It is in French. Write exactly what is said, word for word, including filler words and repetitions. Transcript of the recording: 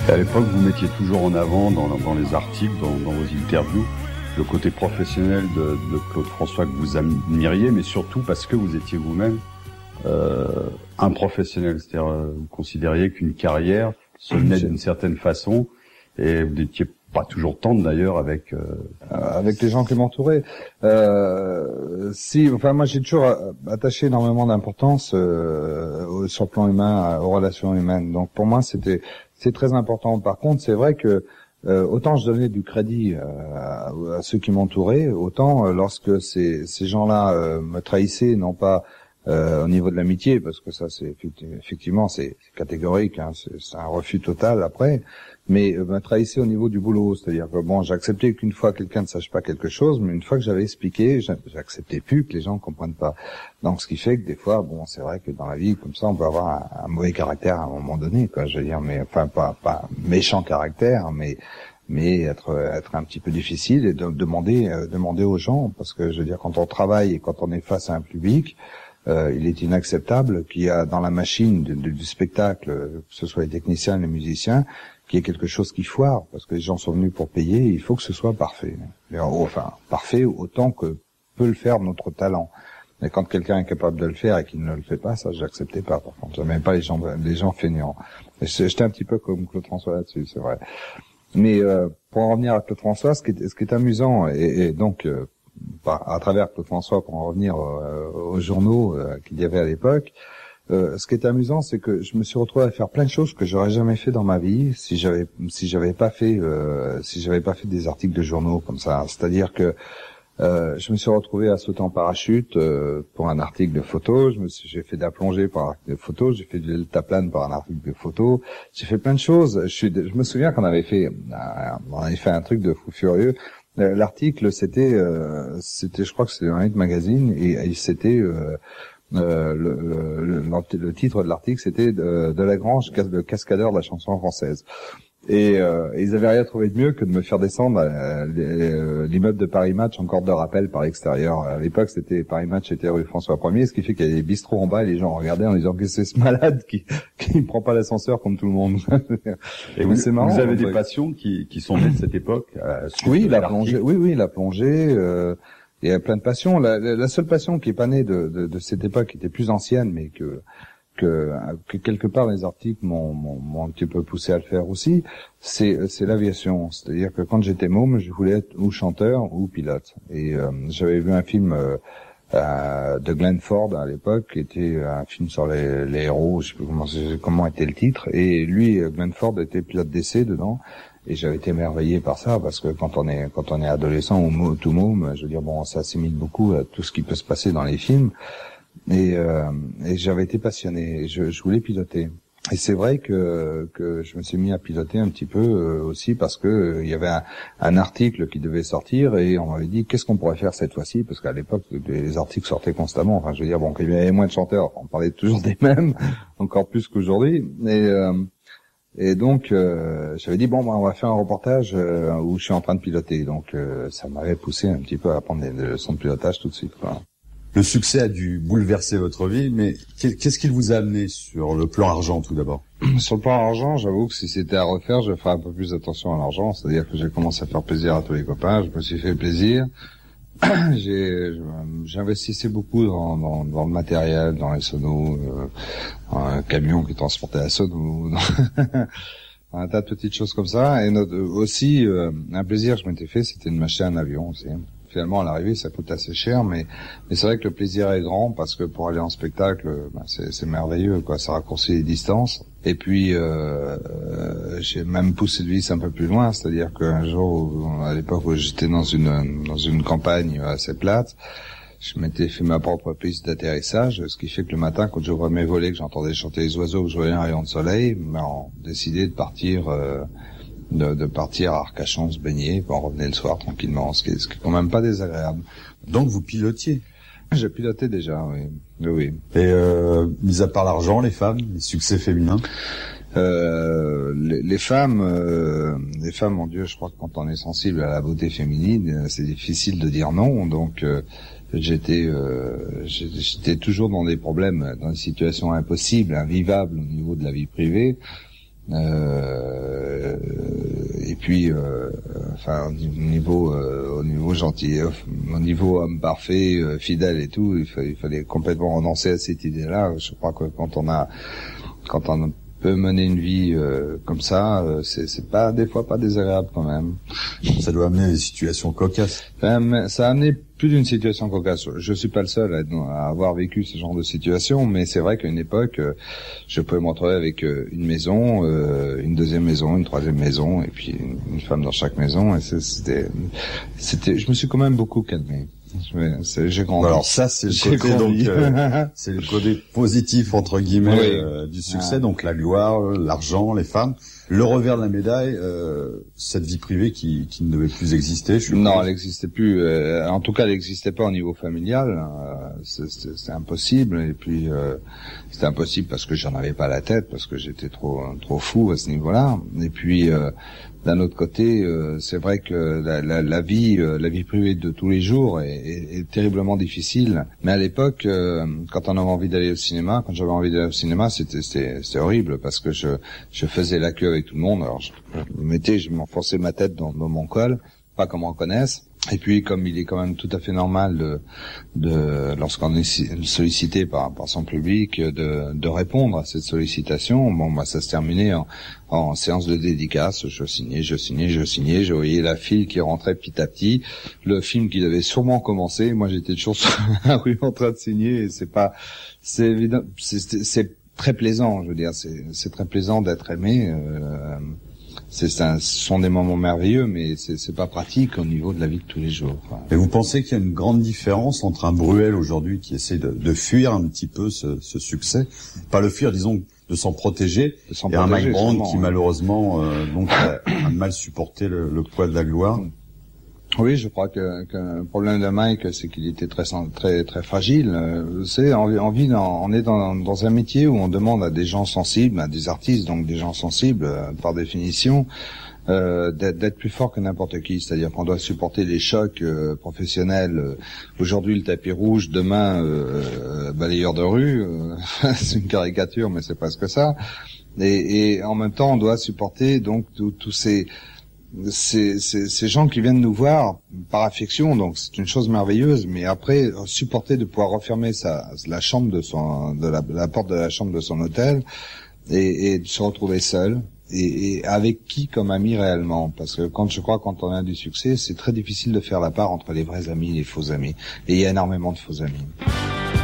Et à l'époque, vous mettiez toujours en avant dans, dans les articles, dans, dans vos interviews, le côté professionnel de, de Claude François que vous admiriez, mais surtout parce que vous étiez vous-même euh, un professionnel. C'est-à-dire, euh, vous considériez qu'une carrière se menait d'une certaine façon, et vous n'étiez pas toujours tendre d'ailleurs avec euh... avec les gens qui m'entouraient. Euh, si, enfin moi j'ai toujours attaché énormément d'importance euh, sur le plan humain, aux relations humaines. Donc pour moi c'était c'est très important. Par contre c'est vrai que euh, autant je donnais du crédit euh, à, à ceux qui m'entouraient, autant euh, lorsque ces ces gens-là euh, me trahissaient, non pas Euh, au niveau de l'amitié, parce que ça c'est effectivement c'est catégorique, hein, c'est un refus total après, mais euh, me trahissait au niveau du boulot, c'est-à-dire que bon, j'acceptais qu'une fois quelqu'un ne sache pas quelque chose, mais une fois que j'avais expliqué, j'acceptais plus que les gens comprennent pas. Donc ce qui fait que des fois, bon, c'est vrai que dans la vie comme ça, on peut avoir un, un mauvais caractère à un moment donné, quoi. Je veux dire, mais enfin pas pas méchant caractère, mais mais être être un petit peu difficile et de, demander euh, demander aux gens, parce que je veux dire quand on travaille et quand on est face à un public. Euh, il est inacceptable qu'il y a dans la machine de, de, du spectacle, que ce soit les techniciens, les musiciens, qu'il y ait quelque chose qui foire, parce que les gens sont venus pour payer, il faut que ce soit parfait. Enfin, parfait autant que peut le faire notre talent. Mais quand quelqu'un est capable de le faire et qu'il ne le fait pas, ça, je l'acceptais pas, par contre. J'aimais pas les gens, les gens feignants. J'étais un petit peu comme Claude François là-dessus, c'est vrai. Mais euh, pour en revenir à Claude François, ce qui est, ce qui est amusant, et, et donc... Euh, à travers Claude François, pour en revenir euh, aux journaux euh, qu'il y avait à l'époque, euh, ce qui est amusant, c'est que je me suis retrouvé à faire plein de choses que j'aurais jamais fait dans ma vie si j'avais si j'avais pas fait euh, si j'avais pas fait des articles de journaux comme ça. C'est-à-dire que euh, je me suis retrouvé à sauter en parachute euh, pour un article de photo. Je me suis j'ai fait de la plongée pour un article de photo. J'ai fait du deltaplane pour un article de photo. J'ai fait plein de choses. Je suis je me souviens qu'on avait fait on avait fait un truc de fou furieux. L'article, c'était, euh, c'était, je crois que c'était un hit magazine, et, et c'était euh, euh, le, le, le, le titre de l'article, c'était de, de Lagrange, le cascadeur de la chanson française. Et, euh, et ils avaient rien trouvé de mieux que de me faire descendre euh, l'immeuble de Paris Match en corde de rappel par l'extérieur. À l'époque, c'était Paris Match était rue François Ier, ce qui fait qu'il y avait des bistrots en bas et les gens regardaient en disant que c'est ce malade qui qui ne prend pas l'ascenseur comme tout le monde. Et vous, c'est marrant, vous avez des passions qui qui sont nées de cette époque. Euh, oui, la plongée. Oui, oui, la plongée. Euh, il y a plein de passions. La, la seule passion qui est pas née de, de, de cette époque, qui était plus ancienne, mais que Que, que quelque part les articles m'ont, m'ont, m'ont un petit peu poussé à le faire aussi, c'est, c'est l'aviation. C'est-à-dire que quand j'étais môme, je voulais être ou chanteur ou pilote. Et euh, j'avais vu un film euh, euh, de Glenn Ford à l'époque, qui était un film sur les, les héros, je sais plus comment, comment était le titre. Et lui, Glenn Ford, était pilote d'essai dedans. Et j'avais été émerveillé par ça, parce que quand on est quand on est adolescent ou tout môme, je veux dire, bon, on s'assimile beaucoup à tout ce qui peut se passer dans les films. Et, euh, et j'avais été passionné, je, je voulais piloter. Et c'est vrai que que je me suis mis à piloter un petit peu euh, aussi parce que euh, il y avait un, un article qui devait sortir et on m'avait dit qu'est-ce qu'on pourrait faire cette fois-ci, parce qu'à l'époque les articles sortaient constamment. Enfin, je veux dire, bon, qu'il y avait moins de chanteurs, on parlait toujours des mêmes, encore plus qu'aujourd'hui. Et euh, et donc euh, j'avais dit bon, bah, on va faire un reportage euh, où je suis en train de piloter. Donc euh, ça m'avait poussé un petit peu à apprendre des, des leçons de pilotage tout de suite, quoi. Le succès a dû bouleverser votre vie, mais qu'est-ce qu'il vous a amené sur le plan argent tout d'abord? Sur le plan argent, j'avoue que si c'était à refaire, je ferais un peu plus attention à l'argent. C'est-à-dire que j'ai commencé à faire plaisir à tous les copains, je me suis fait plaisir. j'ai, j'investissais beaucoup dans, dans, dans le matériel, dans les sonos, euh, un camion qui transportait la sono, un tas de petites choses comme ça. Et notre, aussi, euh, un plaisir que je m'étais fait, c'était de m'acheter un avion aussi. Finalement, à l'arrivée, ça coûte assez cher, mais, mais c'est vrai que le plaisir est grand parce que pour aller en spectacle, ben, c'est, c'est merveilleux, quoi. Ça raccourcit les distances. Et puis, euh, euh, j'ai même poussé le vice un peu plus loin, c'est-à-dire qu'un jour, à l'époque où j'étais dans une dans une campagne assez plate, je m'étais fait ma propre piste d'atterrissage, ce qui fait que le matin, quand j'ouvrais mes volets, que j'entendais chanter les oiseaux, que je voyais un rayon de soleil, ben, on décidait de partir. Euh, De, de partir à Arcachon se baigner, puis on revenait le soir tranquillement, ce qui est, ce qui est quand même pas désagréable. Donc vous pilotiez? J'ai piloté déjà, oui. Oui, oui. Et euh, mis à part l'argent, les femmes, les succès féminins? Euh, les, les femmes, euh, les femmes, mon Dieu, je crois que quand on est sensible à la beauté féminine, c'est difficile de dire non. Donc euh, j'étais, euh, j'étais toujours dans des problèmes, dans des situations impossibles, invivables au niveau de la vie privée. Euh, euh, et puis, euh, enfin, au niveau, euh, au niveau gentil, au niveau homme parfait, euh, fidèle et tout, il fallait, il fallait complètement renoncer à cette idée-là. Je crois que quand on a, quand on peut mener une vie euh, comme ça, euh, c'est, c'est pas des fois pas désagréable quand même. Ça doit amener à des situations cocasses. Ça, ça a amené plus d'une situation cocasse. Je suis pas le seul à, à avoir vécu ce genre de situation, mais c'est vrai qu'à une époque, euh, je pouvais me retrouver avec euh, une maison, euh, une deuxième maison, une troisième maison, et puis une, une femme dans chaque maison. Et c'était, c'était, je me suis quand même beaucoup calmé. C'est, j'ai grandi. Alors ça, c'est le côté donc, euh, c'est le côté positif entre guillemets oui. euh, du succès. Ah. Donc la gloire, l'argent, les femmes. Le revers de la médaille, euh, cette vie privée qui, qui ne devait plus exister. Je non, elle n'existait plus. Euh, en tout cas, elle n'existait pas au niveau familial. Euh, c'était, c'était impossible. Et puis euh, c'était impossible parce que j'en avais pas la tête, parce que j'étais trop trop fou à ce niveau-là. Et puis euh, d'un autre côté, euh, c'est vrai que la, la, la vie, euh, la vie privée de tous les jours est, est, est terriblement difficile. Mais à l'époque, euh, quand on avait envie d'aller au cinéma, quand j'avais envie d'aller au cinéma, c'était, c'était, c'était horrible parce que je, je faisais la queue avec tout le monde. Alors je, je me mettais, je m'enfonçais ma tête dans, dans mon col, pas comme on connaisse. Et puis, comme il est quand même tout à fait normal de, de lorsqu'on est sollicité par, par son public, de, de répondre à cette sollicitation, bon, bah, ça se terminait en, en séance de dédicace. Je signais, je signais, je signais. Je voyais la file qui rentrait petit à petit. Le film qui devait sûrement commencer. Moi, j'étais toujours sur la rue en train de signer. Et c'est pas, c'est évident, c'est, c'est, c'est très plaisant. Je veux dire, c'est, c'est très plaisant d'être aimé. Euh, C'est, c'est un, ce sont des moments merveilleux, mais c'est, c'est pas pratique au niveau de la vie de tous les jours. Enfin, et vous pensez qu'il y a une grande différence entre un Bruel aujourd'hui qui essaie de, de fuir un petit peu ce, ce succès, pas le fuir, disons, de s'en protéger, de s'en et protéger, un Mike Brown qui ouais. malheureusement euh, donc a, a mal supporté le, le poids de la gloire. Oui, je crois que, que le problème de Mike, c'est qu'il était très très très fragile. C'est on, on vit dans, on est dans, dans un métier où on demande à des gens sensibles, à des artistes, donc des gens sensibles par définition, euh, d'être, d'être plus fort que n'importe qui. C'est-à-dire qu'on doit supporter les chocs euh, professionnels. Aujourd'hui, le tapis rouge, demain, euh, balayeur de rue. Euh, c'est une caricature, mais c'est presque ça. Et, et en même temps, on doit supporter donc tous ces Ces, ces, ces gens qui viennent nous voir par affection, donc c'est une chose merveilleuse, mais après supporter de pouvoir refermer sa, la chambre de son, de la, la porte de la chambre de son hôtel et, et de se retrouver seul et, et avec qui comme ami réellement, parce que quand je crois quand on a du succès, c'est très difficile de faire la part entre les vrais amis et les faux amis, et il y a énormément de faux amis.